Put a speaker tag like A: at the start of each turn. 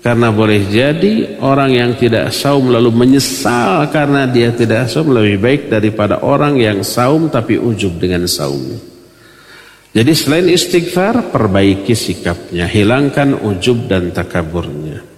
A: Karena boleh jadi orang yang tidak saum lalu menyesal karena dia tidak saum lebih baik daripada orang yang saum tapi ujub dengan saumnya. Jadi selain istighfar, perbaiki sikapnya, hilangkan ujub dan takaburnya.